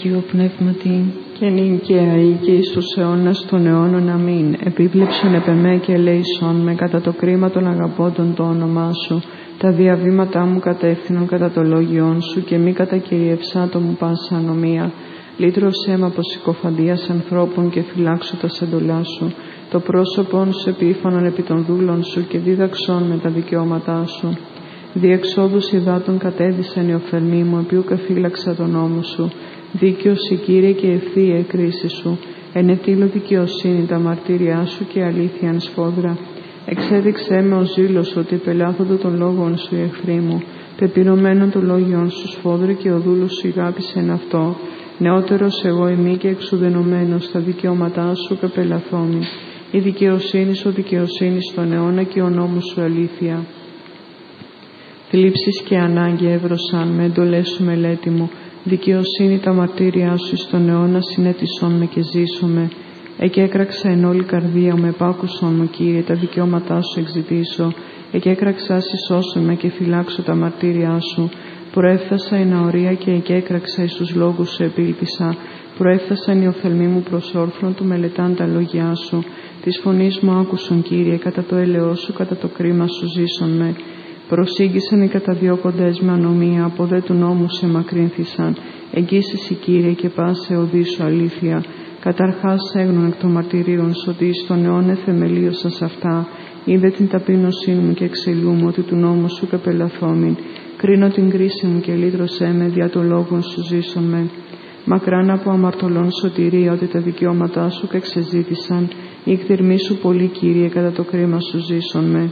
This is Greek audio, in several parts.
Κύριο Πνεύματι, και νυν και αεί και εις τους αιώνας των αιώνων. Αμήν. Επίβλεψον επ' εμέ και ελέησον με κατά το κρίμα των αγαπώντων το όνομά σου. Τα διαβήματά μου κατεύθυνον κατά το λόγιόν σου και μη κατακυριευσά το μου πάσα ανομία. Λύτρωσέ με από συκοφαντίας ανθρώπων και φυλάξω τα σεντολά σου. Το πρόσωπον σου επίφανον επί των δούλων σου και δίδαξον με τα δικαιώματά σου. Διεξόδους υδάτων κατέδυσαν οι οφθαλμοί μου, επί ούκ εφύλαξα τον νόμο σου. Δίκαιος η Κύριε και ευθεία η κρίση σου. Ενετήλω δικαιοσύνη τα μαρτύριά σου και αλήθειαν σφόδρα. Εξέδειξέ με ο ζήλος ότι πελάθοντο των λόγων σου οι εχθροί μου. Πεπειρωμένον το λόγιον σου σφόδρα και ο δούλος σου ηγάπησεν αυτό. Νεότερος εγώ ημί και εξουδενωμένος στα δικαιώματά σου καπελαθόμη. Η δικαιοσύνη σου δικαιοσύνη στον αιώνα και ο νόμος σου αλήθεια. Θλίψεις και ανάγκη έβρωσαν με εντολές σου μελέτη μου. Δικαιοσύνη τα μαρτύριά σου στον αιώνα συνέτησόν με και ζήσομαι. Εκέκραξα εν όλη καρδία μου, επάκουσον μου Κύριε, τα δικαιώματά σου εξητήσω. Εκέκραξα συσώσον με και φυλάξω τα μαρτύριά σου. Προέφθασα εν αορία και εκέκραξα εις τους λόγους σου επήλπισα. Προέφθασαν οι οφθαλμοί μου προς όρθρον του μελετάν τα λόγια σου. Της φωνής μου άκουσον Κύριε, κατά το έλεος σου, κατά το κρίμα σου ζήσον με. Προσήγησαν οι καταδιώκοντες με ανομία, από δε του νόμου σε μακρύνθησαν. Εγγύσεσαι Κύριε και πάσε οδή σου αλήθεια. Καταρχάς έγνων εκ των μαρτυρίων σου ότι εις τον αιώνα θεμελίωσα σ' αυτά. Είδε την ταπείνωσή μου και εξελούμαι ότι του νόμου σου καπελαθόμην. Κρίνω την κρίση μου και λύτρωσέ με, δια των λόγων σου ζήσον με. Μακράν από αμαρτωλών σωτηρία ότι τα δικαιώματά σου κεξεζήτησαν. Η εκδηρμή σου πολύ Κύριε, κατά το κρίμα σου ζήσον με.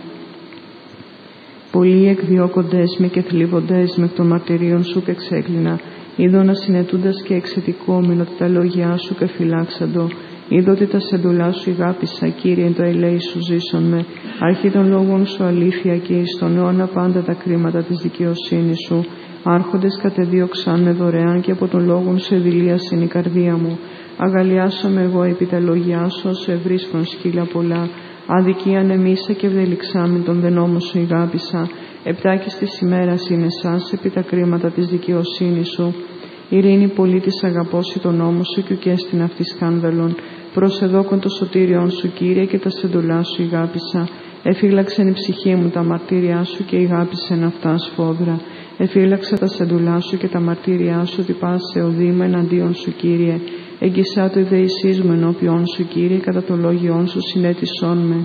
Πολλοί εκδιώκοντες με και θλίβοντες με των μαρτυρίων σου και εξέκλεινα. Είδω να συνετούντας και εξαιτικόμην ότι τα λόγια σου και φυλάξαντο. Είδω ότι τα σεντολά σου ηγάπησα, Κύριε, το ελέη σου ζήσον με. Αρχή των λόγων σου αλήθεια και εις τον αιώνα πάντα τα κρίματα της δικαιοσύνης σου. Άρχοντες κατεδίωξαν με δωρεάν και από των λόγων σου εδηλίασεν η καρδία μου. Αγαλιάσομαι εγώ επί τα λόγια σου, όσο ευρίσκον σκύλα πολλά. Αδικία ανεμίσα και ευδελιξάμιν τον δε νόμο σου ηγάπησα. Επτάκης της ημέρας είναι σας επί τα κρίματα της δικαιοσύνης σου. Ειρήνη πολίτης αγαπώσει τον νόμο σου και ουκέστην αυτή σκάνδαλον. Προσεδόκον το σωτήριον σου Κύριε και τα σεντολά σου ηγάπησα. Εφύλαξεν η ψυχή μου τα μαρτύριά σου και ηγάπησεν αυτά σφόδρα. Εφύλαξα τα σεντολά σου και τα μαρτύριά σου ότι πάσε οδήμα εναντίον σου Κύριε. Εγγισά το ιδεησής μου ενώπιον σου Κύριε, κατά το λόγιόν σου συνέτησόν με.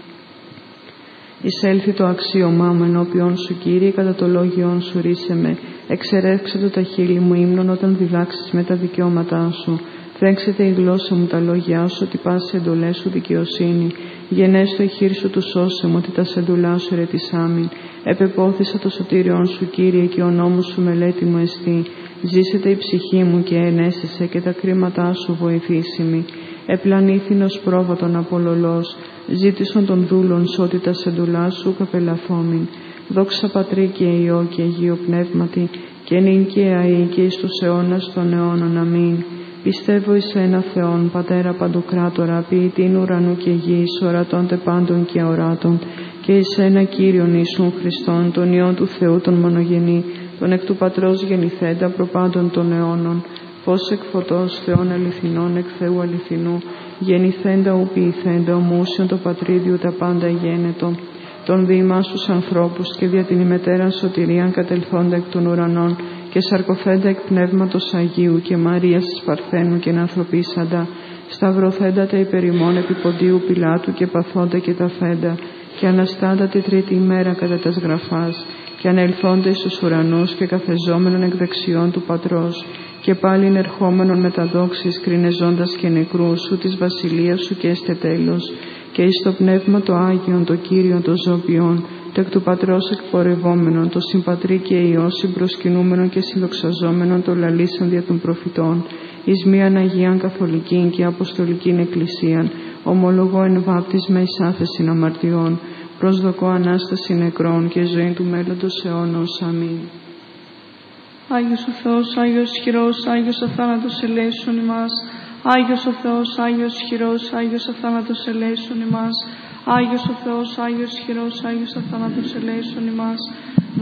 Εισέλθει το αξίωμά μου ενώπιον σου Κύριε, κατά το λόγιόν σου ρίσε με. Εξερεύξε το τα χείλη μου ύμνον όταν διδάξεις με τα δικαιώματά σου. Τρέξετε η γλώσσα μου τα λόγια σου, ότι πας εντολές σου δικαιοσύνη. Γενές το εχείρι σου του σώσε μου, ότι τα σεντουλά σου ερετησάμιν. Επεπόθησα το σωτήριον σου Κύριε και ο νόμος σου μελέτη μου εστί. Ζήσετε η ψυχή μου και ενέσεσαι και τα κρίματά σου βοηθήσιμη. Επλανήθηνος πρόβατον απολολός, ζήτησον των δούλων σου ότι τα σεντουλά σου καπελαθόμην. Δόξα Πατρί και Υιό και Αγίο Πνεύματι, και νυν και αεί και εις τους αιώνας των αιώνων. Αμήν. Πιστεύω εις ένα Θεόν, Πατέρα Παντοκράτορα, ποιητήν ουρανού και γης, ορατών τε πάντων και αοράτων, και εις ένα Κύριον Ιησούν Χριστόν, τον Υιόν του Θεού τον μονογενή, τον εκ του Πατρός γεννηθέντα προπάντων των αιώνων, φως εκ φωτός Θεών αληθινών, εκ Θεού αληθινού, γεννηθέντα ου ποιηθέντα, ομούσιον το Πατρίδιου τα πάντα γένετο, τον διημάς τους ανθρώπους και δια την ημετέραν σωτηρίαν κατελθόντα εκ των ουρανών και σαρκωθέντα εκ πνεύματος Αγίου και Μαρίας της Παρθένου και ανθρωπίσαντα, σταυρωθέντα τα υπερημών επί Ποντίου Πιλάτου και παθόντα και τα φέντα και αναστάντα τη τρίτη ημέρα κατά τας γραφάς και ανελθόντα εις τους ουρανούς και καθεζόμενον εκ δεξιών του Πατρός και πάλιν ερχόμενον με τα δόξης κρινεζώντας και νεκρούς σου της βασιλείας σου και έστε τέλος και εις το πνεύμα το Άγιον, το Κύριον, το ζωοποιόν, το εκ του Πατρός εκπορευόμενον, το συμπατρί και Υιό συμπροσκυνούμενον και συνδοξαζόμενον, το λαλήσαν δια των προφητών, εις μίαν Αγίαν Καθολικήν και Αποστολικήν Εκκλησίαν, ομολογώ εν βάπτισμα εις άφεσιν αμαρτιών, προσδοκώ Ανάσταση νεκρών και ζωή του μέλλοντος αιώνος. Αμήν. Άγιος ο Θεός, Άγιος ισχυρός, Άγιος αθάνατος ελέησον ημάς. Άγιος ο Θεός, Άγιος ισχυρός, Άγιος αθάνατος ελέησον ημάς. Άγιος ο Θεός, Άγιος ισχυρός, Άγιος αθάνατος ελέησον ημάς.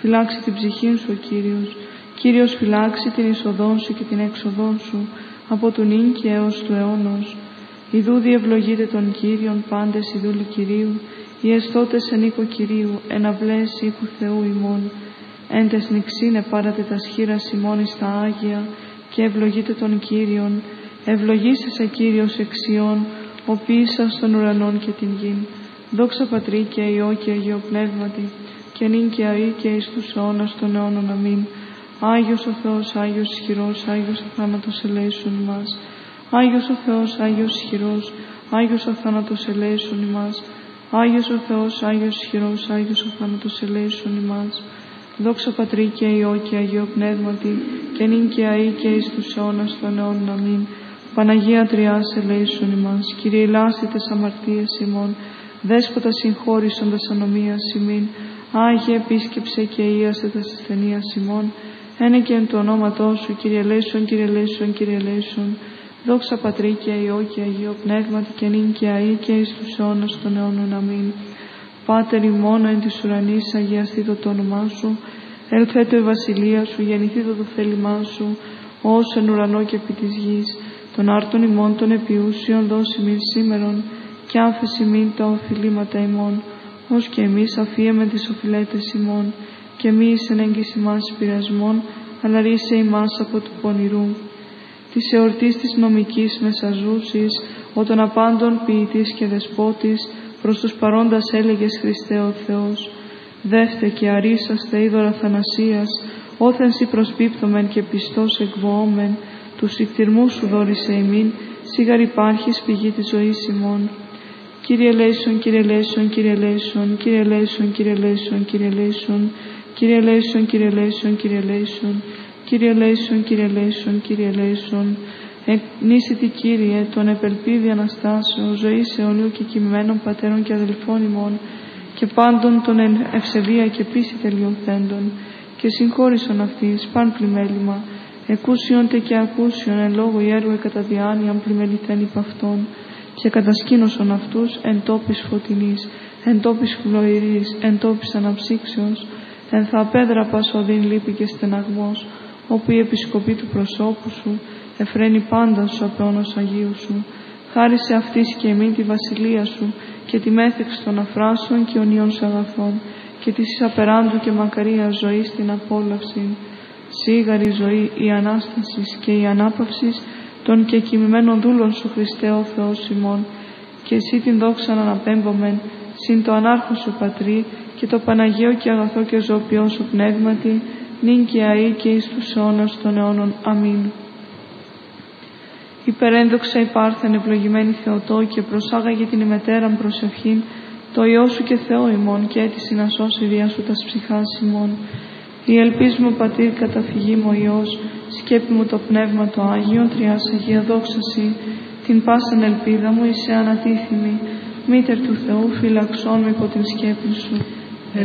Φυλάξει την ψυχή σου ο Κύριος. Κύριος φυλάξει την είσοδόν σου και την έξοδόν σου, από του νυν και έως του αιώνος. Ιδού διευλογείτε τον Κύριον πάντες οι δούλοι Κυρίου, οι εστώτες εν οίκο Κυρίου, εν αυλές οίκου Θεού ημών. Εν τες νηξίνε πάρατε τα σχήρας ημών εις τα Άγια, και ευλογείτε τον Κύριον. Ευλογήσεσαι Κύριος εξιών, ο ποιήσας των ουρανών και την γην. Δόξα Πατρί και Υιό και Αγίο Πνεύματι, και νυν και αεί και εις τους αιώνας των αιώνων. Αμήν. Άγιος ο Θεός, Άγιος ισχυρός, Άγιος αθάνατος ελέησον ημάς. Άγιος ο Θεός, Άγιος ισχυρός, Άγιος αθάνατος ελέησον ημάς. Άγιος ο Θεός, Άγιος ισχυρός, Άγιος αθάνατος ελέησον ημάς. Δόξα Πατρί και Υιό και Αγίο Πνεύματι, και νυν και αεί και εις τους αιώνας των αιώνων. Αμήν. Παναγία Τριάς ελέησον ημάς. Κύριε ελάσσει τες αμαρτίες ημών, Δέσποτα συγχώρησον τας ανομίας ημίν. Άγιε επίσκεψε και ίασε τας ασθενείας ημών. Ένε και εν του ονόματός σου, Κύριε ελέησον, Κύριε ελέησον, Κύριε ελέησον. Δόξα Πατρί και Υιό και Αγίο Πνεύματι, και νυν και αεί και εις τους αιώνας των αιώνων. Αμήν. Πάτερ ημών εν της ουρανής, αγιαστήτω το όνομά σου. Ελθέτω η βασιλεία σου, γεννηθήτω το θέλημά σου, ως εν ουρανό και επί της γης. Των άρτων ημών των επιούσιων δώσει μη σήμερον, και άφεση μην τα οφειλήματα ημών, ως και εμείς αφίεμεν τις οφειλέτες ημών, και μη εις εν έγκυς ημάς πειρασμών, αλλά ρίσε ημάς από του πονηρού. Της εορτής της νομικής μεσαζούσης, ο των απάντων ποιητής και δεσπότης, προς τους παρόντας έλεγες Χριστέ ο Θεός. Δεύτε και αρίσαστε είδωρα θανασίας, όθεν σοι προσπίπτωμεν και πιστός εκβοόμεν, τους ικτυρμούς σου δόρισε ημίν, σίγαρ υπάρχεις πηγή της ζωής ημών. Κύριε ελέησον, Κύριε ελέησον, Κύριε ελέησον, Κύριε ελέησον, Κύριε ελέησον, Κύριε ελέησον, Κύριε ελέησον, Κύριε ελέησον, Κύριε ελέησον, Κύριε ελέησον, Κύριε ελέησον, Κύριε ελέησον. Εκνήσιτη Κύριε, τον επελπίδη Αναστάσεως, ζωής αιωνίου και κοιμημένων πατέρων και αδελφών ημών, και πάντων των ευσεβία και πίστη τελειωθέντων, και συγχώρησον αυτής παν πλημέλημα, εκούσιον τε και ακούσιον εν λόγω έργο κατά διάνοιαν πλημεληθέν υπ' αυτών, και κατασκήνωσον αυτούς εν τόπης φωτεινής, εν τόπης χλωηρής, εν τόπης αναψύξεως, εν θα απέδρα πασοδήν λύπη και στεναγμός, όπου η επισκοπή του προσώπου σου εφραίνει πάντα σου απεώνος Αγίου σου. Χάρισε αυτής και εμήν τη βασιλεία σου, και τη μέθηξη των αφράσεων και ονείων σου αγαθών, και της απεράντου και μακαρία ζωή στην απόλαυση. Σίγαρη ζωή η Ανάστασης και η ανάπαυσης των και κοιμημένων δούλων σου, Χριστέ ο Θεός ημών, και εσύ την δόξα αναπέμπομεν, συν το ανάρχο σου Πατρί, και το Παναγίο και αγαθό και ζωοποιό σου Πνεύματι, νυν και αεί και εις τους αιώνας των αιώνων. Αμήν. Υπερένδοξα υπάρχεν ευλογημένη Θεοτό, και προσάγαγε την ημετέραν προσευχήν, το Υιό σου και Θεό ημών, και έτηση να σώσει διά σου τας ψυχάς ημών. Η ελπίς μου Πατήρ καταφυγή μου ο Υιός, σκέπη μου το Πνεύμα το Άγιο, Τριάς Αγία δόξαση, την πάσαν ελπίδα μου είσαι ανατίθιμη, Μήτερ του Θεού φυλαξών με υπό την σκέπη σου.